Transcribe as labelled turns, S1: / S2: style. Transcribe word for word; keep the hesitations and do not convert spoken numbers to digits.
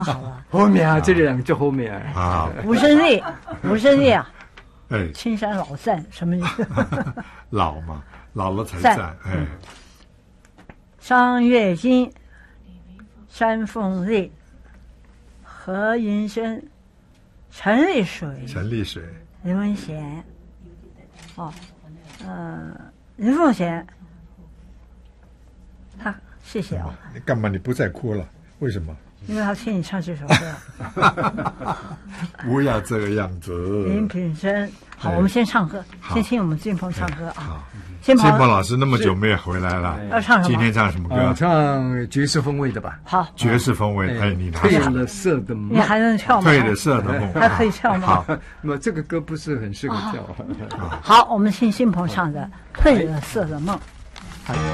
S1: 好了，
S2: 后面啊，这两个就后面
S3: 啊。
S1: 吴胜烈，吴胜烈啊，
S3: 哎，
S1: 青山老赞什么意思？
S3: 老嘛，老了才赞。哎，
S1: 张月金、山凤瑞、何云生、陈丽水、
S3: 陈丽水、
S1: 林文贤，哦，呃，林凤贤，他谢谢啊、哦。
S3: 你干嘛？你不再哭了？为什么？
S1: 因为他听你唱这首歌。
S3: 不要这个样子。
S1: 林品生，好，我们先唱歌，先听我们俊鹏唱歌啊。
S3: 好，
S1: 俊
S3: 鹏老师那么久没有回来了，
S1: 要唱什么？
S3: 今天唱什么歌？
S2: 唱爵士风味的吧。
S1: 好，
S3: 爵士风味。哎，你
S2: 褪了色的梦，
S1: 你还能跳吗？
S3: 褪了色的梦，
S1: 还可以跳吗？
S3: 好，
S2: 那这个歌不是很适合跳。
S1: 好，我们听俊鹏唱的《褪了色的梦》。